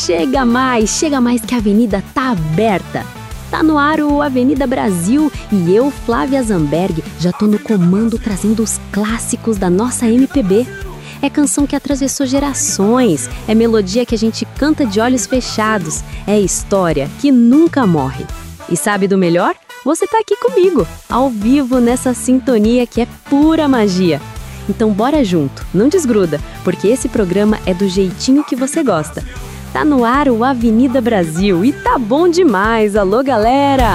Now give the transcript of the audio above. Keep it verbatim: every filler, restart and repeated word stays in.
Chega mais, chega mais que a avenida tá aberta. Tá no ar o Avenida Brasil e eu, Flávia Zamberg, já tô no comando trazendo os clássicos da nossa M P B. É canção que atravessou gerações, é melodia que a gente canta de olhos fechados, é história que nunca morre. E sabe do melhor? Você tá aqui comigo, ao vivo nessa sintonia que é pura magia. Então bora junto, não desgruda, porque esse programa é do jeitinho que você gosta. Tá no ar o Avenida Brasil e tá bom demais, alô galera!